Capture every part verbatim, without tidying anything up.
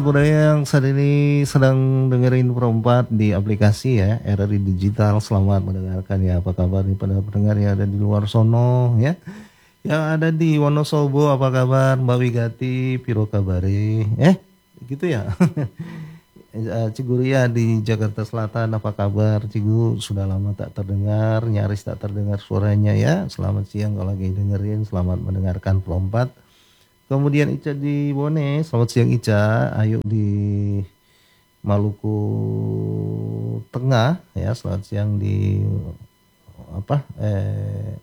Budaya yang saat ini sedang dengerin perempat di aplikasi ya R R I Digital. Selamat mendengarkan ya. Apa kabar nih para pendengar yang ada di luar sono ya, yang ada di Wonosobo? Apa kabar Mbak Wigati? Piro kabari eh gitu ya. Eh, Ciguria di Jakarta Selatan, apa kabar Cigu? Sudah lama tak terdengar, nyaris tak terdengar suaranya ya. Selamat siang kalau lagi dengerin, selamat mendengarkan perempat. Kemudian Ica di Bone, selamat siang Ica. Ayu di Maluku Tengah ya, selamat siang di apa eh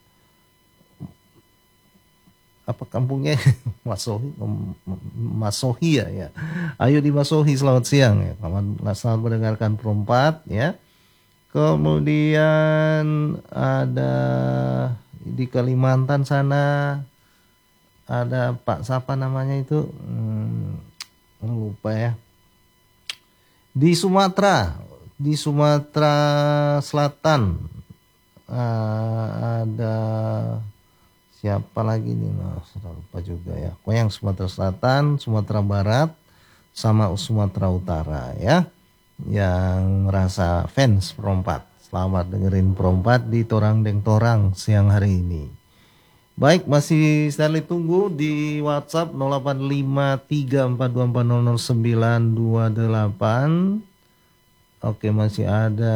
apa kampungnya Masohi, Masohi ya ya. Ayo di Masohi, selamat siang ya. Selamat, selamat mendengarkan perempat ya. Kemudian ada di Kalimantan sana ada Pak siapa namanya itu, hmm, lupa ya. Di Sumatera, di Sumatera Selatan uh, ada siapa lagi nih, nah, sudah lupa juga ya. Kok yang Sumatera Selatan, Sumatera Barat, sama Sumatera Utara ya, yang merasa fans perempat. Selamat dengerin perempat di Torang Deng Torang siang hari ini. Baik, masih sekali tunggu di WhatsApp nol delapan lima tiga empat dua empat nol nol sembilan dua delapan. Oke, masih ada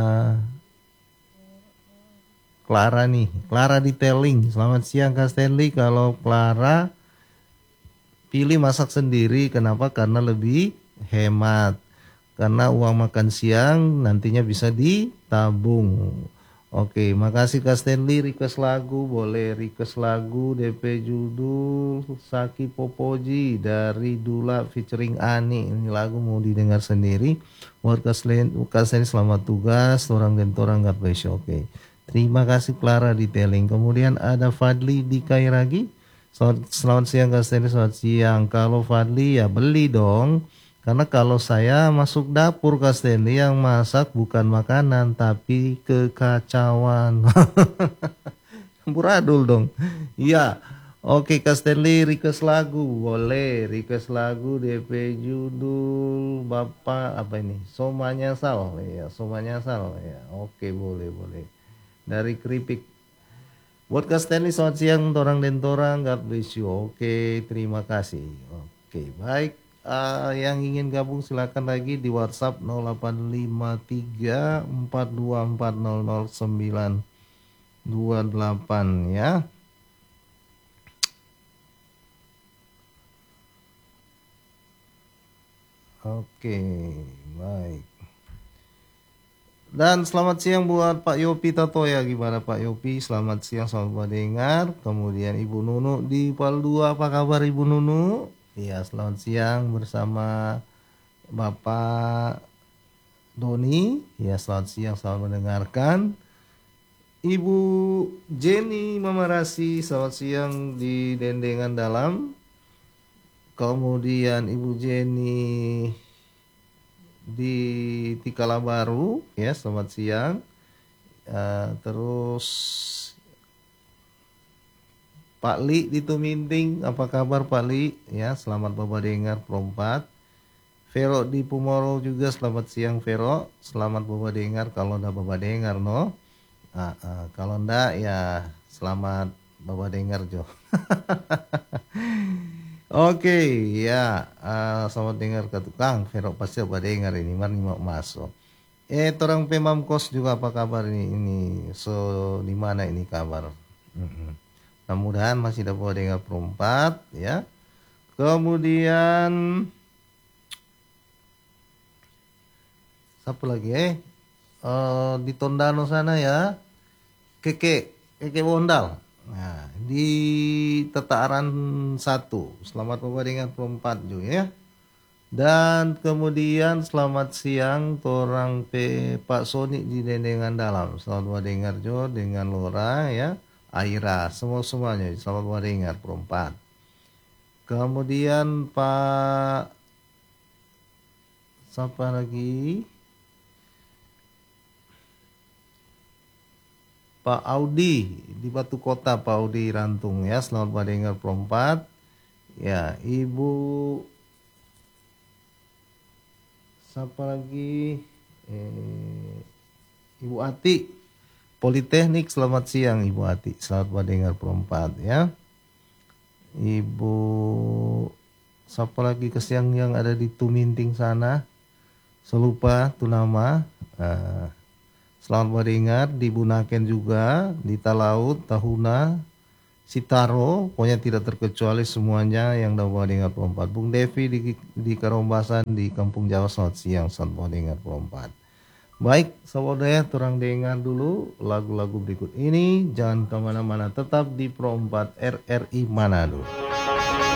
Clara nih, Clara detailing. Selamat siang Kak Stanley. Kalau Clara pilih masak sendiri, kenapa? Karena lebih hemat. Karena uang makan siang nantinya bisa ditabung. Oke, makasih Kak Stanley. Request lagu, boleh request lagu, D P judul Saki Popoji dari Dula featuring Ani. Ini lagu mau didengar sendiri. Buat Kak Stanley, selamat tugas. Orang dan orang God bless you. Oke, terima kasih Clara detailing. Kemudian ada Fadli di Kairagi. Selamat, selamat siang Kak Stanley, selamat siang. Kalau Fadli ya beli dong. Karena kalau saya masuk dapur Kak Stanley, yang masak bukan makanan tapi kekacauan. Buradul dong. Iya. Oke Kak Stanley, request lagu boleh. Request lagu D P judul Bapak apa ini? Somanya Sal. Ya, Somanya Sal ya. Oke, boleh boleh. Dari Keripik. Buat Kak Stanley, selamat siang. Torang dan Torang, God bless you. Oke, terima kasih. Oke, baik. Uh, yang ingin gabung silakan lagi di WhatsApp nol delapan lima tiga empat dua empat nol nol sembilan dua delapan ya. Oke, baik. Dan selamat siang buat Pak Yopi Tatoya. Gimana Pak Yopi? Selamat siang, selamat mendengar. Kemudian Ibu Nunu di Pal dua, apa kabar Ibu Nunu? Iya, selamat siang bersama Bapak Doni. Ya, selamat siang, selamat mendengarkan. Ibu Jenny Mamarasi, selamat siang di Dendengan Dalam. Kemudian Ibu Jenny di Tikala Baru, ya, selamat siang. Uh, terus Pak Li di Tuminting, apa kabar Pak Li? Ya, selamat Bapak dengar perempat. Vero di Pumoro juga, selamat siang Vero. Selamat Bapak dengar kalau udah Bapak dengar no. Nah, uh, kalau enggak ya selamat Bapak dengar Jo. Oke ya, uh, selamat dengar ke tukang Vero, pasti Bapak dengar ini mari mau masuk. Eh, orang Pemam Kos juga, apa kabar ini? Ini so di mana ini kabar? Mm-mm. Mudah-mudahan masih dapat dengar perempat ya. Kemudian siapa lagi eh? Uh, di Tondano sana ya. Keke, Keke Wondal. Nah, di Tetaaran satu. Selamat Bapak dengan perempat juga ya. Dan kemudian selamat siang torang pe Pak Sony di Dendengan Dalam. Selamat Bapak dengar Jo dengan Lora ya. Aira, semua-semuanya selamat Bapak dengar perempat. Kemudian Pak siapa lagi? Pak Audi di Batu Kota, Pak Audi Rantung ya. Selamat Bapak dengar perempat. Ya, Ibu siapa lagi? Eh, Ibu Ati, Politeknik, selamat siang Ibu Ati. Selamat mendengar perempat ya. Ibu, siapa lagi kesiang yang ada di Tuminting sana? Selupa tu nama. Uh, selamat mendengar di Bunaken juga, di Talaut, Tahuna, Sitaro, pokoknya tidak terkecuali semuanya yang dapat mendengar perempat. Bung Devi di, di Karombasan di Kampung Jawa, selamat siang, selamat mendengar perempat. Baik, saudara, turang dengar dulu lagu-lagu berikut ini. Jangan kemana-mana, tetap di Pro empat R R I Manado.